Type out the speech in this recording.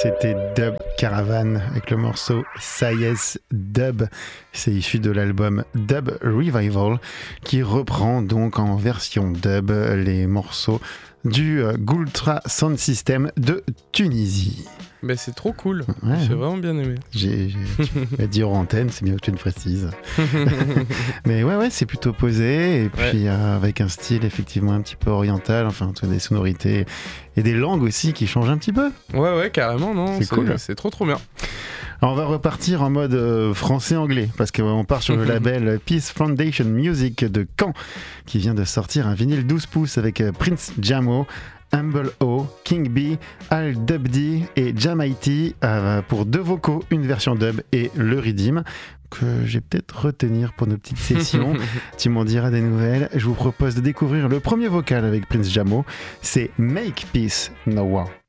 C'était Dub Caravan avec le morceau Sayes Dub. C'est issu de l'album Dub Revival qui reprend donc en version dub les morceaux du Gultra Sound System de Tunisie. Ben c'est trop cool, Ouais. J'ai vraiment bien aimé. Tu m'as dit hors antenne, c'est bien que tu le précises. Mais ouais, c'est plutôt posé et puis avec un style effectivement un petit peu oriental, enfin des sonorités et des langues aussi qui changent un petit peu. Ouais, carrément, non, c'est cool. C'est trop bien. Alors on va repartir en mode français-anglais parce qu'on part sur le label Peace Foundation Music de Caen qui vient de sortir un vinyle 12 pouces avec Prince Jamo, Humble O, King B, Al Dubdy et Jamaiti pour 2 vocaux, une version dub et le Redeem que j'ai peut-être retenir pour nos petites sessions. Tu m'en diras des nouvelles. Je vous propose de découvrir le premier vocal avec Prince Jamo. C'est Make Peace No War.